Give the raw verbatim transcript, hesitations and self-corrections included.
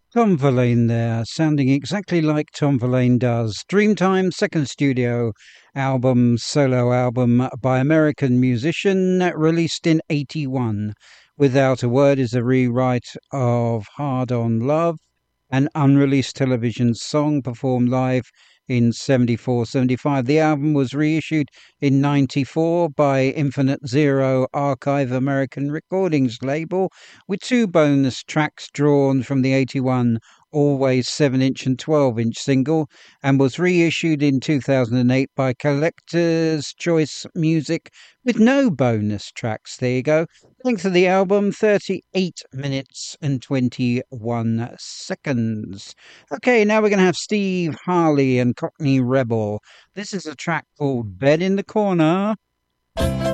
Tom Verlaine there, sounding exactly like Tom Verlaine does. Dreamtime second studio album, solo album by American musician, released in eighty-one. Without a Word is a rewrite of Hard on Love, an unreleased television song performed live in seventy-four seventy-five. The album was reissued in ninety-four by Infinite Zero Archive American Recordings label, with two bonus tracks drawn from the eighty-one Always seven inch and twelve inch single, and was reissued in two thousand eight by Collector's Choice Music with no bonus tracks. There you go. Length of the album, thirty-eight minutes and twenty-one seconds. Okay, now we're going to have Steve Harley and Cockney Rebel. This is a track called Bed in the Corner.